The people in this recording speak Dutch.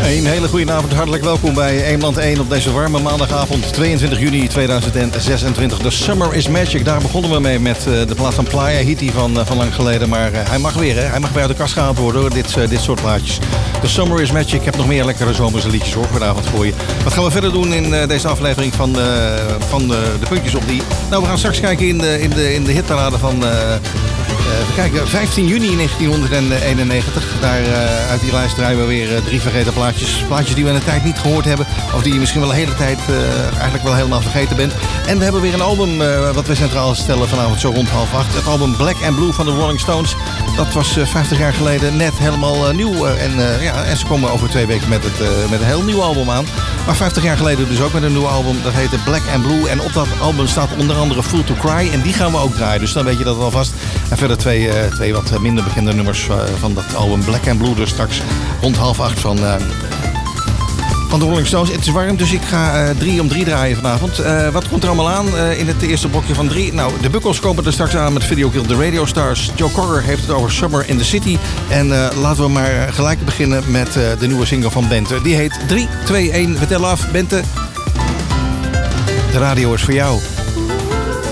Een hele goede avond, hartelijk welkom bij 1 Land 1 op deze warme maandagavond 22 juni 2026. The Summer is Magic, daar begonnen we mee met de plaat van Playa Hiti van lang geleden. Maar hij mag weer, hè? Hij mag weer uit de kast gehaald worden door dit soort plaatjes. The Summer is Magic, ik heb nog meer lekkere zomerse liedjes hoor vanavond voor je. Wat gaan we verder doen in deze aflevering van de puntjes op die? Nou, we gaan straks kijken in de hitparade van... Even kijken, 15 juni 1991. Daar uit die lijst draaien we weer 3 vergeten plaatjes. Plaatjes die we in de tijd niet gehoord hebben. Of die je misschien wel de hele tijd eigenlijk wel helemaal vergeten bent. En we hebben weer een album wat we centraal stellen vanavond zo rond 7:30. Het album Black and Blue van de Rolling Stones. Dat was 50 jaar geleden net helemaal nieuw. En ze komen over 2 weken met een heel nieuw album aan. Maar 50 jaar geleden dus ook met een nieuw album. Dat heette Black and Blue. En op dat album staat onder andere Fool to Cry. En die gaan we ook draaien. Dus dan weet je dat alvast. En verder twee wat minder bekende nummers van dat album Black and Blue. Dus straks rond 7:30 van de Rolling Stones. Het is warm, dus ik ga 3 om 3 draaien vanavond. Wat komt er allemaal aan in het eerste blokje van 3? Nou, de Bukkels komen er straks aan met Video Kill the Radio Stars. Joe Cocker heeft het over Summer in the City. En laten we maar gelijk beginnen met de nieuwe single van Bente. Die heet 3, 2, 1. Vertel af, Bente. De radio is voor jou.